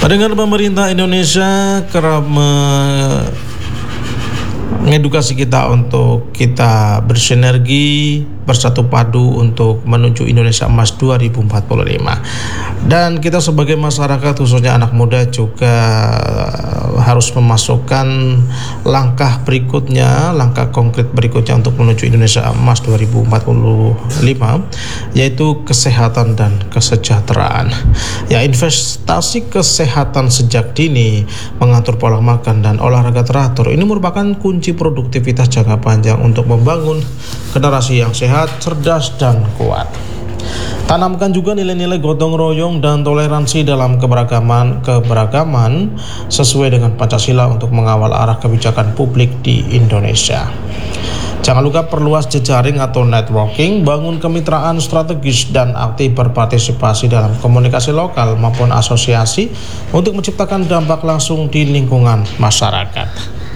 Pendengar, pemerintah Indonesia kerap mengedukasi kita untuk kita bersinergi, bersatu padu untuk menuju Indonesia Emas 2045. Dan kita sebagai masyarakat, khususnya anak muda, juga harus memasukkan langkah berikutnya, langkah konkret berikutnya untuk menuju Indonesia Emas 2045, yaitu kesehatan dan kesejahteraan. Ya, investasi kesehatan sejak dini, mengatur pola makan dan olahraga teratur, ini merupakan kunci produktivitas jangka panjang untuk membangun generasi yang sehat, cerdas, dan kuat. Tanamkan juga nilai-nilai gotong royong dan toleransi dalam keberagaman sesuai dengan Pancasila untuk mengawal arah kebijakan publik di Indonesia. Jangan lupa perluas jejaring atau networking, bangun kemitraan strategis, dan aktif berpartisipasi dalam komunikasi lokal maupun asosiasi untuk menciptakan dampak langsung di lingkungan masyarakat.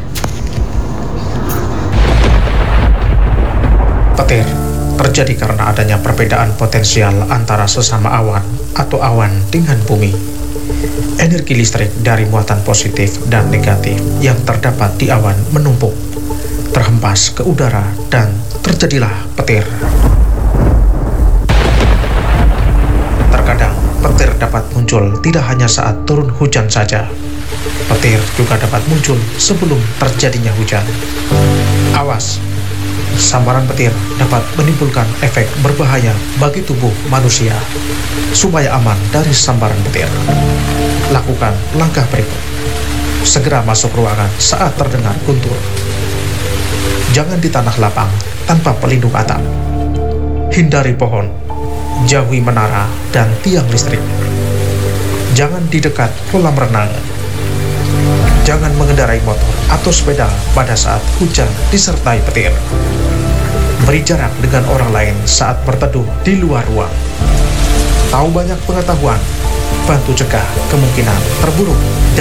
Petir terjadi karena adanya perbedaan potensial antara sesama awan atau awan dengan bumi. Energi listrik dari muatan positif dan negatif yang terdapat di awan menumpuk, terhempas ke udara, dan terjadilah petir. Terkadang petir dapat muncul tidak hanya saat turun hujan saja. Petir juga dapat muncul sebelum terjadinya hujan. Awas, sambaran petir dapat menimbulkan efek berbahaya bagi tubuh manusia. Supaya aman dari sambaran petir, lakukan langkah berikut. Segera masuk ruangan saat terdengar guntur. Jangan di tanah lapang tanpa pelindung atap. Hindari pohon, jauhi menara dan tiang listrik. Jangan di dekat kolam renang. Jangan mengendarai motor atau sepeda pada saat hujan disertai petir. Beri jarak dengan orang lain saat berteduh di luar ruang. Tahu banyak pengetahuan, bantu cegah kemungkinan terburuk